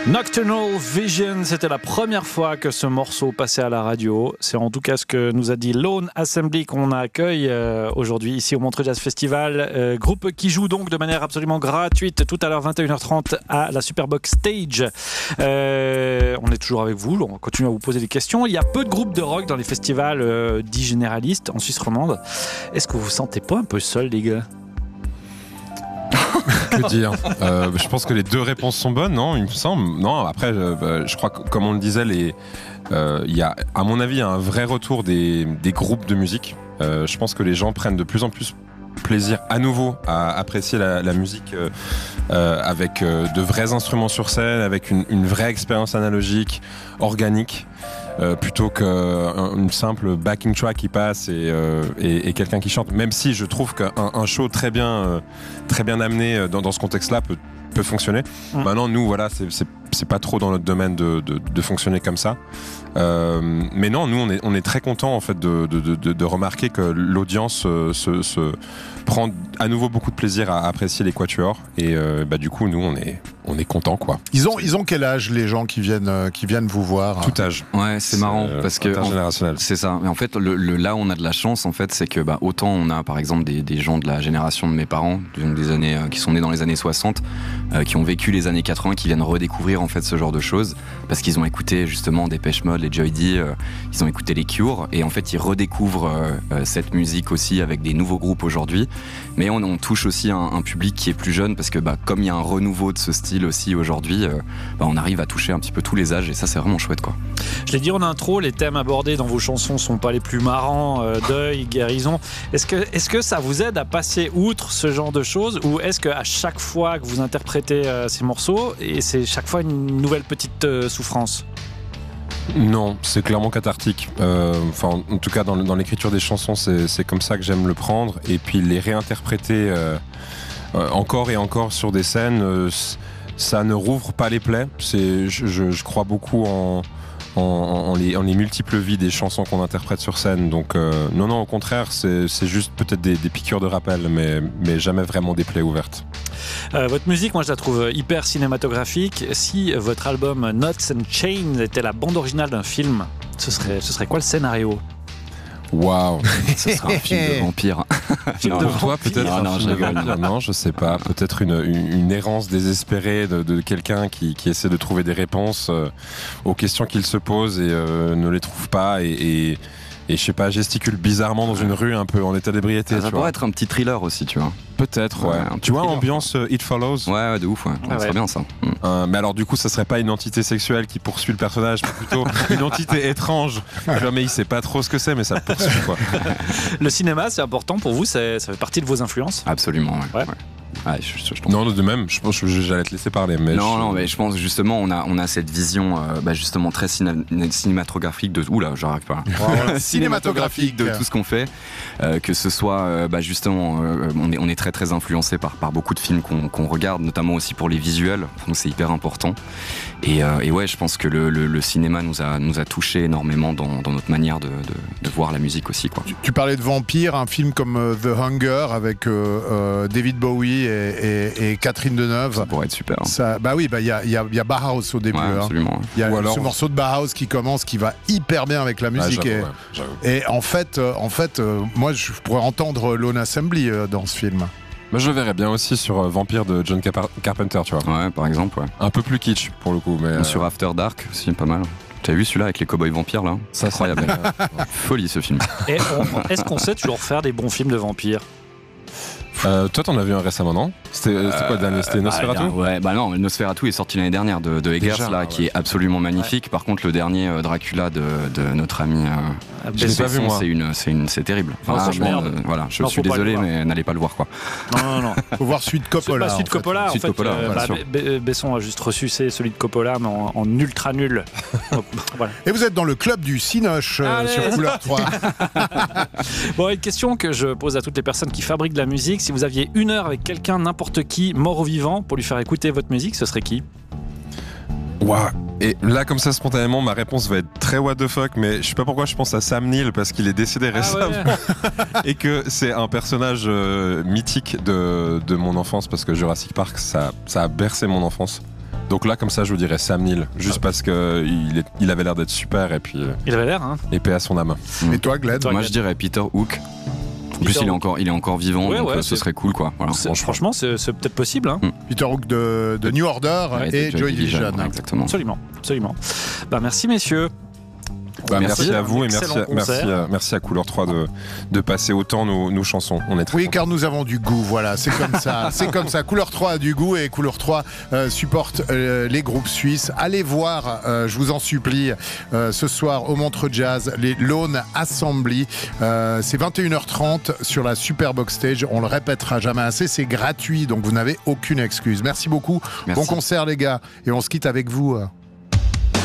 Nocturnal Vision, c'était la première fois que ce morceau passait à la radio. C'est en tout cas ce que nous a dit Lone Assembly qu'on accueille aujourd'hui ici au Montreux Jazz Festival. Groupe qui joue donc de manière absolument gratuite tout à l'heure 21h30 à la Superbox Stage. On est toujours avec vous, on continue à vous poser des questions. Il y a peu de groupes de rock dans les festivals dits généralistes en Suisse romande. Est-ce que vous vous sentez pas un peu seul, les gars ? Que dire je pense que les deux réponses sont bonnes, non, il me semble. Non, après, je crois que, comme on le disait, il y a, à mon avis, un vrai retour des groupes de musique. Je pense que les gens prennent de plus en plus plaisir à nouveau à apprécier la musique avec de vrais instruments sur scène, avec une vraie expérience analogique, organique. Plutôt qu'une simple backing track qui passe et quelqu'un qui chante, même si je trouve qu'un show très bien amené dans ce contexte-là peut fonctionner. Maintenant, nous, voilà, c'est pas trop dans notre domaine de fonctionner comme ça. Mais non, nous, on est très contents en fait de remarquer que l'audience se prend à nouveau beaucoup de plaisir à apprécier les quatuors et du coup, nous, on est contents, quoi. Ils ont quel âge, les gens qui viennent vous voir? Tout âge. Ouais, c'est marrant parce que intergénérationnel. C'est ça. Mais en fait, là où on a de la chance, en fait, c'est que autant on a par exemple des gens de la génération de mes parents, donc des années qui sont nés dans les années 60, qui ont vécu les années 80, qui viennent redécouvrir en fait ce genre de choses parce qu'ils ont écouté justement Depeche Mode, les Joy D, ils ont écouté les Cure et en fait ils redécouvrent cette musique aussi avec des nouveaux groupes aujourd'hui. Mais on touche aussi un public qui est plus jeune parce que comme il y a un renouveau de ce style aussi aujourd'hui, on arrive à toucher un petit peu tous les âges et ça c'est vraiment chouette, quoi. Je l'ai dit en intro, les thèmes abordés dans vos chansons sont pas les plus marrants, deuil, guérison. Est-ce que ça vous aide à passer outre ce genre de choses ou est-ce qu'à chaque fois que vous interprétez ces morceaux, et c'est chaque fois une nouvelle petite souffrance? Non, c'est clairement cathartique. En tout cas, dans l'écriture des chansons, c'est comme ça que j'aime le prendre. Et puis les réinterpréter encore et encore sur des scènes, ça ne rouvre pas les plaies. Je crois beaucoup en les multiples vies des chansons qu'on interprète sur scène. Donc non, au contraire, c'est juste peut-être des piqûres de rappel, mais jamais vraiment des plaies ouvertes. Votre musique, moi je la trouve hyper cinématographique. Si votre album Knots and Chains était la bande originale d'un film, ce serait quoi le scénario? Waouh, ce sera un film de vampire. Pour toi, peut-être non, je sais pas. Peut-être une errance désespérée de quelqu'un qui essaie de trouver des réponses aux questions qu'il se pose et ne les trouve pas et je sais pas, gesticule bizarrement dans une rue un peu en état d'ébriété. Ça pourrait être un petit thriller aussi, tu vois. Peut-être, ouais. Tu vois, ambiance It Follows. Ouais, de ouf, ouais. Ça serait bien ça. Mais alors, du coup, ça serait pas une entité sexuelle qui poursuit le personnage, mais plutôt une entité étrange. Mais il sait pas trop ce que c'est, mais ça le poursuit, quoi. Le cinéma, c'est important pour vous, ça fait partie de vos influences? Absolument, ouais. Ouais, non, de même, je pense que j'allais te laisser parler. Mais non, mais je pense justement, on a cette vision justement très cinématographique de. Oula, j'arrive pas. Cinématographique de tout ce qu'on fait. Que ce soit justement, on est très très influencé par beaucoup de films qu'on regarde, notamment aussi pour les visuels. Donc c'est hyper important. Et ouais, je pense que le cinéma nous a touché énormément dans notre manière de voir la musique aussi, quoi. Tu parlais de vampires, un film comme The Hunger avec David Bowie et Catherine Deneuve. Ça pourrait être super. Il y a Bauhaus au début. Ouais, absolument. Il y a ce morceau de Bauhaus qui commence, qui va hyper bien avec la musique. J'avoue. Et en fait, moi, je pourrais entendre Lone Assembly dans ce film. Moi, je le verrais bien aussi sur Vampire de John Carpenter, tu vois. Ouais, par exemple, ouais. Un peu plus kitsch pour le coup, mais sur After Dark, aussi pas mal. T'as vu celui-là avec les cowboys vampires là? Ça, incroyable. Folie ce film. Et est-ce qu'on sait toujours faire des bons films de vampires? Toi, t'en as vu un récemment, non? C'était quoi le dernier? C'était Nosferatu? Ouais, non, Nosferatu est sorti l'année dernière de Eggers, là, qui est absolument magnifique. Ouais. Par contre, le dernier Dracula de notre ami je l'ai pas vu, moi. C'est terrible. Enfin, franchement, voilà, je suis désolé, mais n'allez pas le voir, quoi. Non. Faut voir celui de Coppola. Celui de Coppola, en fait. Besson a juste ressucé celui de Coppola, mais en ultra nul. Donc, voilà. Et vous êtes dans le club du Cinoche sur Couleur 3. Bon, une question que je pose à toutes les personnes qui fabriquent de la musique. Si vous aviez une heure avec quelqu'un, n'importe qui, mort ou vivant, pour lui faire écouter votre musique, ce serait qui? Waouh. Et là, comme ça, spontanément, ma réponse va être très what the fuck, mais je sais pas pourquoi je pense à Sam Neill parce qu'il est décédé récemment et que c'est un personnage mythique de mon enfance parce que Jurassic Park, ça a bercé mon enfance. Donc là, comme ça, je vous dirais Sam Neill, juste parce que il avait l'air d'être super et puis Il avait l'air, hein. épée à son âme. Et toi, Glenn? Moi, je dirais Peter Hook. En plus, Peter il est encore vivant, Ouais, donc ouais, ce serait cool, quoi. Voilà. Franchement, c'est peut-être possible. Hein. Peter Hook de New Order Ouais, et Joy Division. ouais, exactement. Absolument. Merci, messieurs. Merci à vous et Excellent concert. merci à Couleur 3 de passer autant nos chansons. On est très Oui, contents. car nous avons du goût, voilà, c'est comme ça. C'est comme ça. Couleur 3 a du goût et Couleur 3 supporte les groupes suisses. Allez voir, je vous en supplie, ce soir au Montreux Jazz, les Lone Assembly. C'est 21h30 sur la Superbox Stage. On le répétera jamais assez, c'est gratuit, donc vous n'avez aucune excuse. Merci beaucoup. Merci. Bon concert, les gars. Et on se quitte avec vous.